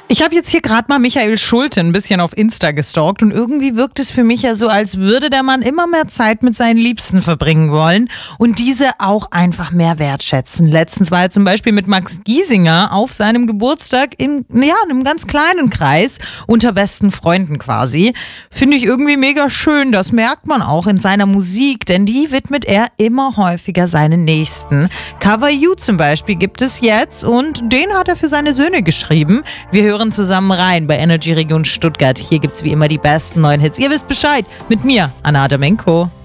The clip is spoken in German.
Ich habe jetzt hier gerade mal Michael Schulte ein bisschen auf Insta gestalkt und irgendwie wirkt es für mich ja so, als würde der Mann immer mehr Zeit mit seinen Liebsten verbringen wollen und diese auch einfach mehr wertschätzen. Letztens war er zum Beispiel mit Max Giesinger auf seinem Geburtstag in einem ganz kleinen Kreis unter besten Freunden quasi. Finde ich irgendwie mega schön, das merkt man auch in seiner Musik, denn die widmet er immer häufiger seinen Nächsten. Cover You zum Beispiel gibt es jetzt und den hat er für seine Söhne geschrieben. Wir hören zusammen rein bei Energy Region Stuttgart. Hier gibt's wie immer die besten neuen Hits. Ihr wisst Bescheid. Mit mir, Anna Adamenko.